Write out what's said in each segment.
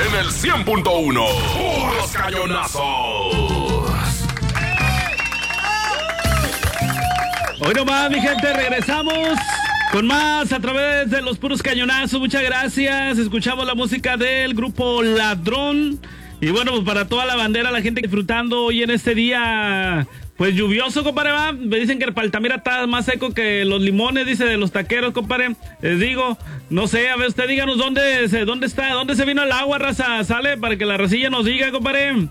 en el 100.1. ¡Puros cañonazos! Hoy nomás, mi gente, regresamos con más a través de los puros cañonazos. Muchas gracias. Escuchamos la música del grupo Ladrón. Y bueno, pues para toda la bandera, la gente disfrutando hoy en este día, pues lluvioso, compadre, va. Me dicen que el Altamira está más seco que los limones, dice, de los taqueros, compadre. Les digo, no sé, a ver, usted díganos dónde se vino el agua, raza. Sale para que la racilla nos diga, compadre.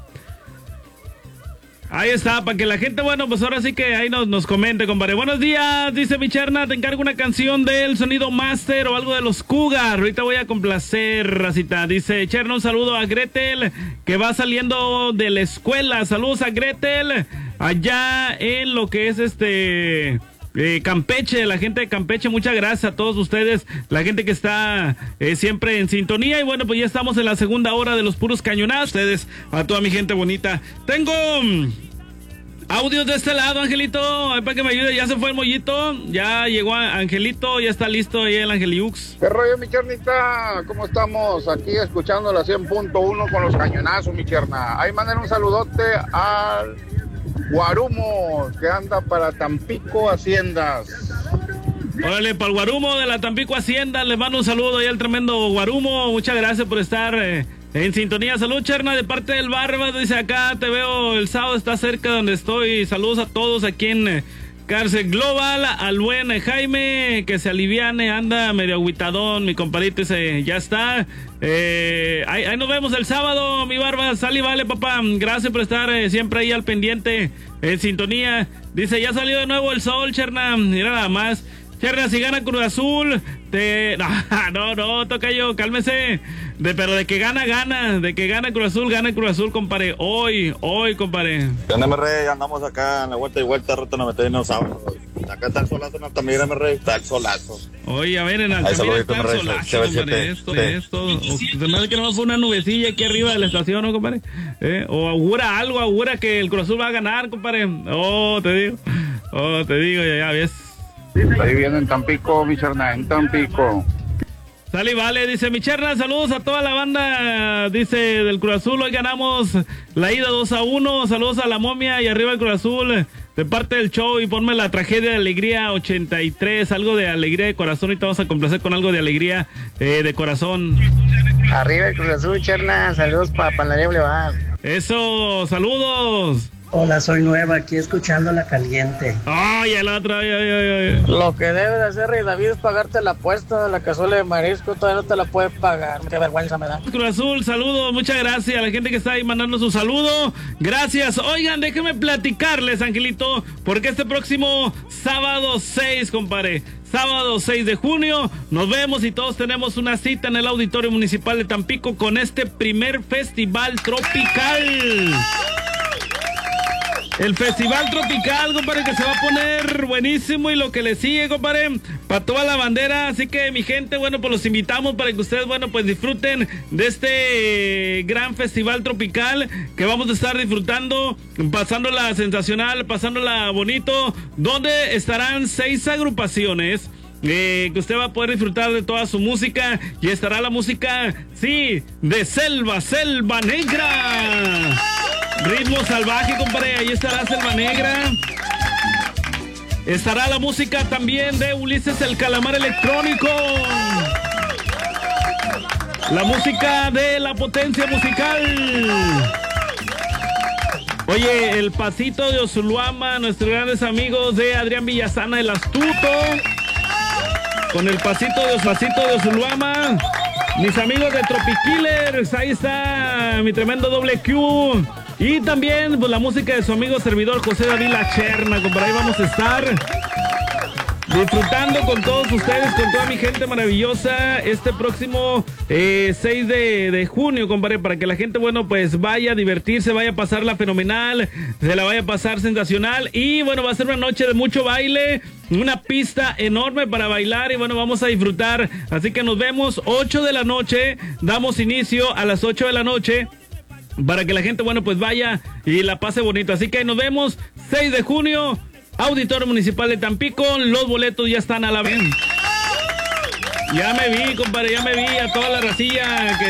Ahí está, para que la gente, bueno, pues ahora sí que ahí nos comente, compadre. Buenos días, dice mi Cherna, te encargo una canción del Sonido Master o algo de los Cougar. Ahorita voy a complacer, racita. Dice Cherna, un saludo a Gretel, que va saliendo de la escuela. Saludos a Gretel, allá en lo que es Campeche, la gente de Campeche, muchas gracias a todos ustedes, la gente que está siempre en sintonía. Y bueno, pues ya estamos en la segunda hora de los puros cañonazos. Ustedes, a toda mi gente bonita. Tengo audios de este lado, Angelito, para que me ayude. Ya se fue el mollito, ya llegó Angelito, ya está listo ahí el Angeliux. ¿Qué rollo, mi Chernita? ¿Cómo estamos? Aquí escuchando la 100.1 con los cañonazos, mi Cherna. Ahí manden un saludote al Guarumo, que anda para Tampico Haciendas. Órale, para el Guarumo de la Tampico Hacienda, les mando un saludo ahí al tremendo Guarumo. Muchas gracias por estar en sintonía. Salud, Cherna, de parte del Barba. Dice acá, te veo el sábado, está cerca de donde estoy. Saludos a todos aquí en Cárcel Global. Al buen Jaime, que se aliviane, anda medio agüitadón, mi compadrito, dice, ya está. Ahí nos vemos el sábado, mi Barba. Sal y vale, papá. Gracias por estar siempre ahí al pendiente, en sintonía. Dice, ya salió de nuevo el sol, Cherna. Mira nada más. Cherna, si gana Cruz Azul, no, tocayo, cálmese. Pero de que gana, de que gana Cruz Azul, compadre. Hoy, compadre. ¿Qué onda, mi rey? Andamos acá en la vuelta y vuelta, ruta 91 sábado. Acá está el solazo en Altamira, mi rey. Está el solazo. Oye, a ver, en Altamira está el solazo, compadre. Esto. Se me hace que no fue una nubecilla aquí arriba de la estación, ¿no, compadre? O augura que el Cruz Azul va a ganar, compadre. Te digo, ya ves. Ahí viene en Tampico, mi Cherna, en Tampico. Sale y vale, dice mi Cherna, saludos a toda la banda, dice, del Cruz Azul. Hoy ganamos la ida 2-1, saludos a la momia y arriba el Cruz Azul, de parte del show. Y ponme la tragedia de alegría 83, algo de alegría de corazón. Ahorita vamos a complacer con algo de alegría de corazón. Arriba el Cruz Azul, Cherna, saludos para Panadería Boulevard. Eso, saludos. Hola, soy nueva, aquí escuchando La Caliente. Ay, el otro, Lo que debe de hacer, Rey David, es pagarte la apuesta de la cazuela de marisco. Todavía no te la puedes pagar. Qué vergüenza me da. Cruz Azul, saludos, muchas gracias a la gente que está ahí mandando su saludo. Gracias. Oigan, déjenme platicarles, Angelito, porque este próximo sábado 6, compadre, sábado 6 de junio, nos vemos y todos tenemos una cita en el Auditorio Municipal de Tampico con este primer festival tropical. El Festival Tropical, compadre, que se va a poner buenísimo, y lo que le sigue, compadre, para toda la bandera. Así que, mi gente, bueno, pues los invitamos para que ustedes, bueno, pues disfruten de este gran Festival Tropical que vamos a estar disfrutando, pasándola sensacional, pasándola bonito, donde estarán 6 agrupaciones. Que usted va a poder disfrutar de toda su música, y estará la música, sí, de Selva Negra. Ritmo salvaje, compadre, ahí estará Selva Negra. Estará la música también de Ulises el Calamar Electrónico. La música de La Potencia Musical. Oye, el pasito de Osuluama, nuestros grandes amigos de Adrián Villasana, el Astuto. Con el pasito de Osuluama. Mis amigos de Tropikillers, ahí está mi tremendo doble Q. Y también, pues, la música de su amigo servidor José David La Cherna, compadre. Ahí vamos a estar disfrutando con todos ustedes, con toda mi gente maravillosa, este próximo 6 de junio, compadre, para que la gente, bueno, pues vaya a divertirse, vaya a pasarla fenomenal, se la vaya a pasar sensacional. Y bueno, va a ser una noche de mucho baile, una pista enorme para bailar, y bueno, vamos a disfrutar. Así que nos vemos 8 de la noche, damos inicio a las 8 de la noche, para que la gente, bueno, pues vaya y la pase bonito. Así que nos vemos 6 de junio, Auditorio Municipal de Tampico. Los boletos ya están a la venta. Ya me vi, compadre, ya me vi a toda la racilla que